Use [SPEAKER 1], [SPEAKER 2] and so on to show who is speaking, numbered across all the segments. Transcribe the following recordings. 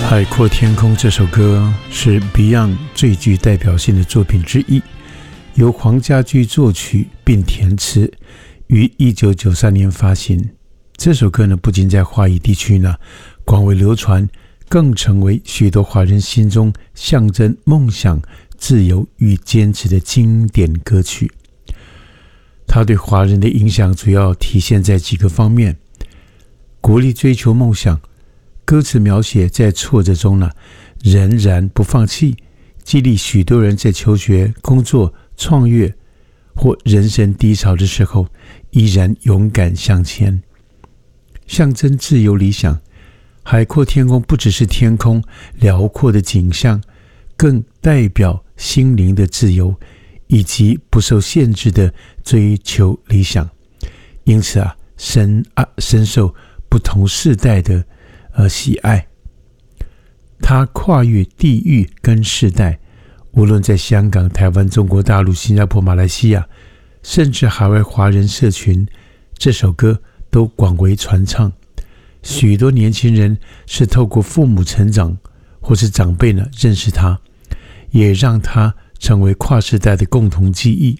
[SPEAKER 1] 海阔天空这首歌是 Beyond 最具代表性的作品之一，由黄家驹作曲并填词，于1993年发行。这首歌呢，不仅在华语地区呢广为流传，更成为许多华人心中象征梦想、自由与坚持的经典歌曲。它对华人的影响主要体现在几个方面：鼓励追求梦想，歌词描写在挫折中呢仍然不放弃，激励许多人在求学、工作、创业或人生低潮的时候依然勇敢向前。象征自由理想，海阔天空不只是天空辽阔的景象，更代表心灵的自由以及不受限制的追求理想。因此深受不同世代的喜爱。它跨越地域跟世代，无论在香港、台湾、中国大陆、新加坡、马来西亚，甚至海外华人社群，这首歌都广为传唱。许多年轻人是透过父母成长，或是长辈呢认识它，也让它成为跨世代的共同记忆。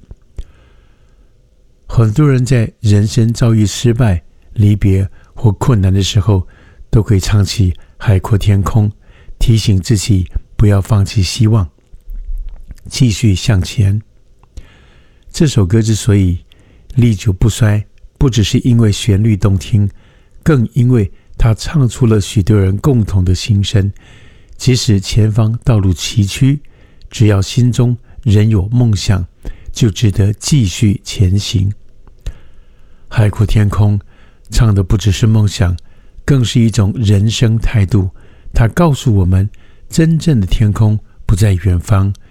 [SPEAKER 1] 很多人在人生遭遇失败、离别或困难的时候，都可以唱起海阔天空，提醒自己不要放弃希望，继续向前。这首歌之所以历久不衰，不只是因为旋律动听，更因为它唱出了许多人共同的心声。即使前方道路崎岖，只要心中仍有梦想，就值得继续前行。海阔天空唱的不只是梦想，更是一种人生态度。它告诉我们，真正的天空不在远方，